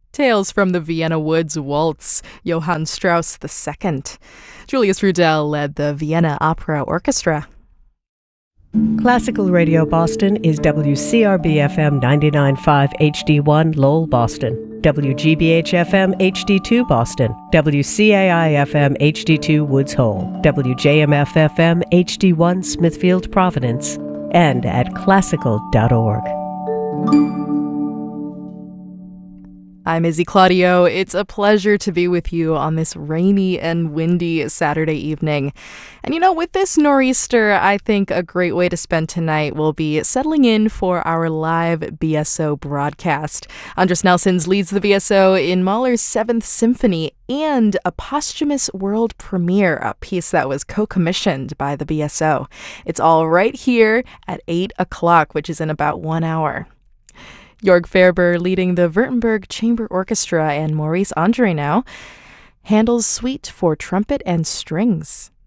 Tales from the Vienna Woods Waltz, Johann Strauss II. Julius Rudel led the Vienna Opera Orchestra. Classical Radio Boston is WCRB-FM 99.5 HD1 Lowell, Boston, WGBH-FM HD2 Boston, WCAI-FM HD2 Woods Hole, WJMF-FM HD1 Smithfield, Providence, and at classical.org. I'm Izzy Claudio. It's a pleasure to be with you on this rainy and windy Saturday evening. And with this nor'easter, I think a great way to spend tonight will be settling in for our live BSO broadcast. Andris Nelsons leads the BSO in Mahler's 7th Symphony and a posthumous world premiere, a piece that was co-commissioned by the BSO. It's all right here at 8 o'clock, which is in about 1 hour. Jörg Ferber leading the Württemberg Chamber Orchestra and Maurice Andre now. Handel's Suite for Trumpet and Strings.